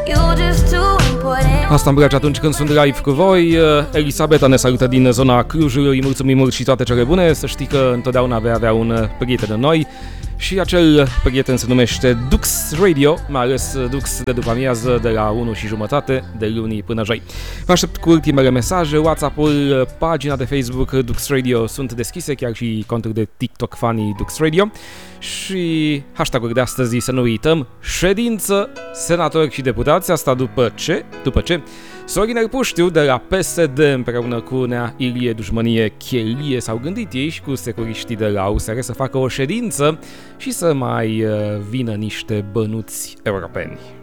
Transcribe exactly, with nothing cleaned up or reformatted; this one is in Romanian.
Asta îmi place atunci când sunt live cu voi. Elisabeta ne salută din zona Clujului. Mulțumim mult și toate cele bune. Să știi că întotdeauna vei avea un prieten în noi. Și acel prieten se numește Dux Radio, mai ales Dux de după amiază de la unu și jumătate de luni până joi. Vă aștept cu ultimele mesaje, WhatsApp-ul, pagina de Facebook Dux Radio sunt deschise, chiar și contul de TikTok Funny Dux Radio. Și hashtag-ul de astăzi, să nu uităm, ședință, senatori și deputați, asta după ce, după ce Sorin Puștiu de la P S D împreună cu Nea Ilie Dușmănie Chelie s-au gândit ei și cu securiștii de la U S R să facă o ședință și să mai vină niște bănuți europeni.